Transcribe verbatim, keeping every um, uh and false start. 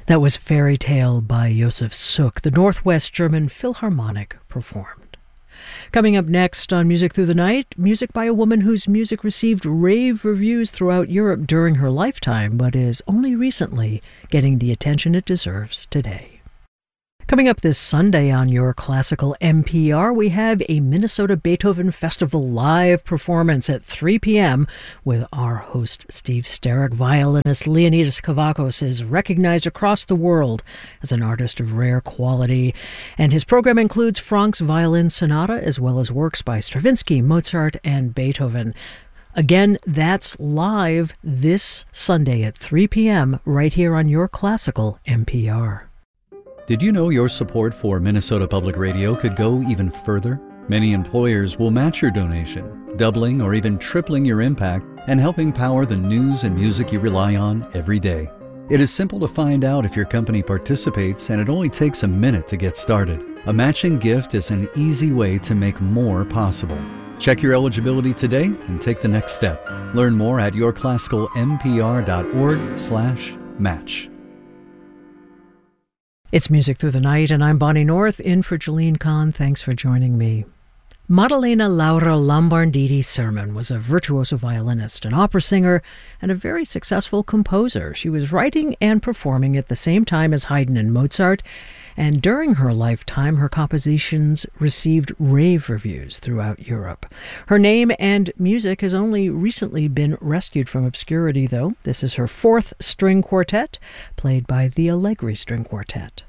That was Fairy Tale by Josef Suk, the Northwest German Philharmonic performed. Coming up next on Music Through the Night, music by a woman whose music received rave reviews throughout Europe during her lifetime, but is only recently getting the attention it deserves today. Coming up this Sunday on your classical N P R, we have a Minnesota Beethoven Festival live performance at three p.m. with our host Steve Sterek. Violinist Leonidas Kavakos is recognized across the world as an artist of rare quality, and his program includes Franck's Violin Sonata as well as works by Stravinsky, Mozart, and Beethoven. Again, that's live this Sunday at three p.m. right here on your classical N P R. Did you know your support for Minnesota Public Radio could go even further? Many employers will match your donation, doubling or even tripling your impact and helping power the news and music you rely on every day. It is simple to find out if your company participates, and it only takes a minute to get started. A matching gift is an easy way to make more possible. Check your eligibility today and take the next step. Learn more at your classical n p r dot org slash match. It's Music Through the Night, and I'm Bonnie North, in for Jeline Kahn. Thanks for joining me. Maddalena Laura Lombardini Sermon was a virtuoso violinist, an opera singer, and a very successful composer. She was writing and performing at the same time as Haydn and Mozart, and during her lifetime, her compositions received rave reviews throughout Europe. Her name and music has only recently been rescued from obscurity, though. This is her fourth string quartet, played by the Allegri String Quartet.